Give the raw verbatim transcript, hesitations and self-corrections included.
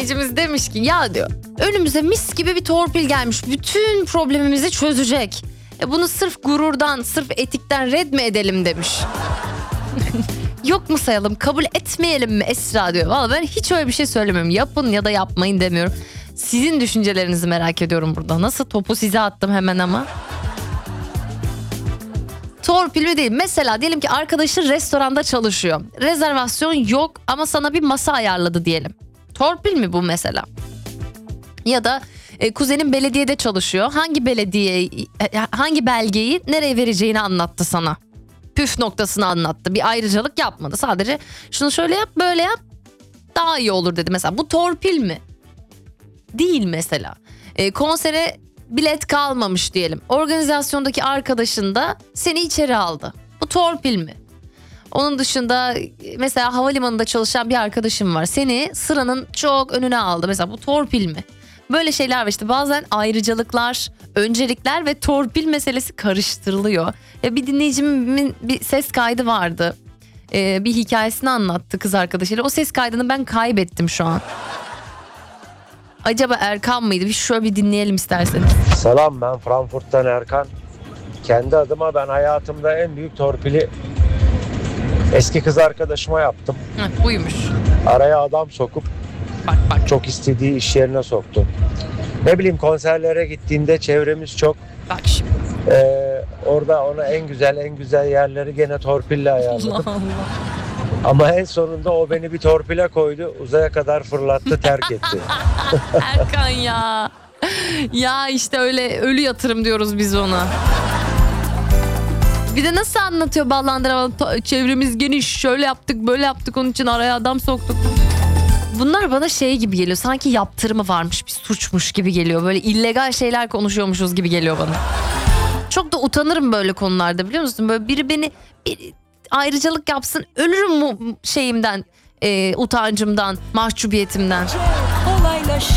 dinleyicimiz demiş ki ya diyor önümüze mis gibi bir torpil gelmiş. Bütün problemimizi çözecek. E bunu sırf gururdan, sırf etikten red mi edelim demiş. Yok mu sayalım, kabul etmeyelim mi Esra diyor. Vallahi ben hiç öyle bir şey söylemiyorum. Yapın ya da yapmayın demiyorum. Sizin düşüncelerinizi merak ediyorum burada. Nasıl topu size attım hemen ama. Torpil mi değil. Mesela diyelim ki arkadaşın restoranda çalışıyor. Rezervasyon yok ama sana bir masa ayarladı diyelim. Torpil mi bu mesela? Ya da e, kuzenin belediyede çalışıyor. Hangi belediye, hangi belgeyi nereye vereceğini anlattı sana. Püf noktasını anlattı. Bir ayrıcalık yapmadı. Sadece şunu şöyle yap, böyle yap. Daha iyi olur dedi. Mesela bu torpil mi? Değil mesela. E, konsere bilet kalmamış diyelim. Organizasyondaki arkadaşın da seni içeri aldı. Bu torpil mi? Onun dışında mesela havalimanında çalışan bir arkadaşım var. Seni sıranın çok önüne aldı. Mesela bu torpil mi? Böyle şeyler var işte, bazen ayrıcalıklar, öncelikler ve torpil meselesi karıştırılıyor. Ya bir dinleyicimin bir ses kaydı vardı. Ee, bir hikayesini anlattı kız arkadaşıyla. O ses kaydını ben kaybettim şu an. Acaba Erkan mıydı? Bir şöyle bir dinleyelim isterseniz. Selam, ben Frankfurt'tan Erkan. Kendi adıma ben hayatımda en büyük torpili eski kız arkadaşıma yaptım. Heh, buymuş. Araya adam sokup Bak bak. çok istediği iş yerine soktu. Ne bileyim, konserlere gittiğinde çevremiz çok. Bak şimdi. Ee, orada ona en güzel en güzel yerleri gene torpille ayarladım. Allah Allah. Ama en sonunda o beni bir torpile koydu. Uzaya kadar fırlattı, terk etti. Erkan ya. Ya işte öyle ölü yatırım diyoruz biz ona. Bir de nasıl anlatıyor ballandıra, çevremiz geniş, şöyle yaptık böyle yaptık, onun için araya adam soktuk. Bunlar bana şey gibi geliyor, sanki yaptırımı varmış, bir suçmuş gibi geliyor. Böyle illegal şeyler konuşuyormuşuz gibi geliyor bana. Çok da utanırım böyle konularda, biliyor musun? Böyle biri beni bir ayrıcalık yapsın, ölürüm mu şeyimden, e, utancımdan, mahcubiyetimden.